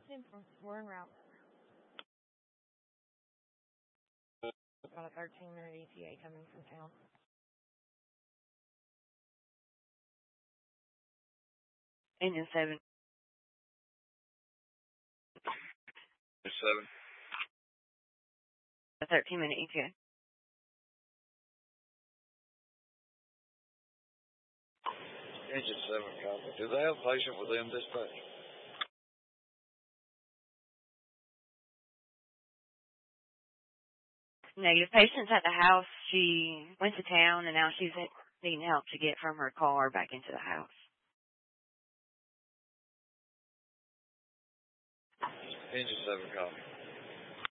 We're en route. About a 13-minute ETA coming from town. Engine 7. 7. A 13-minute ETA. Engine 7, copy. Do they have a patient with them dispatch? Negative. Patient's at the house. She went to town, and now she's needing help to get from her car back into the house. Engine 7, copy.